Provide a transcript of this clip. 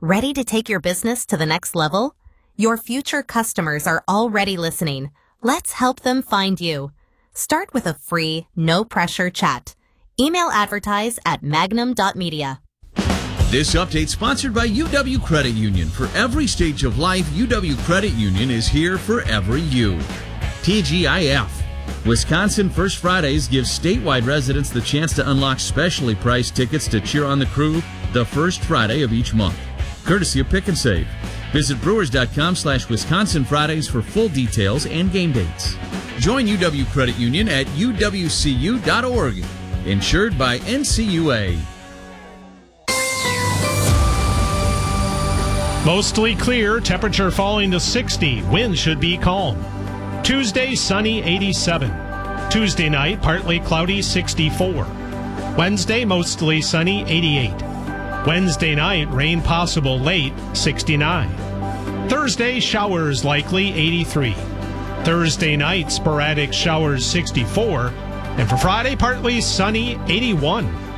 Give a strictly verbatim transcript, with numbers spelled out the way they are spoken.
Ready to take your business to the next level? Your future customers are already listening. Let's help them find you. Start with a free, no-pressure chat. Email advertise at magnum dot media. This update sponsored by U W Credit Union. For every stage of life, U W Credit Union is here for every you. T G I F. Wisconsin First Fridays gives statewide residents the chance to unlock specially priced tickets to cheer on the crew the first Friday of each month. Courtesy of Pick and Save. Visit brewers.com slash Wisconsin Fridays for full details and game dates. Join U W Credit Union at U W C U dot org. Insured by N C U A. Mostly clear, temperature falling to sixty. Wind should be calm. Tuesday, sunny, eighty-seven. Tuesday night, partly cloudy, sixty-four. Wednesday, mostly sunny, eighty-eight. Wednesday night, rain possible late, sixty-nine. Thursday, showers likely, eighty-three. Thursday night, sporadic showers, sixty-four. And for Friday, partly sunny, eighty-one.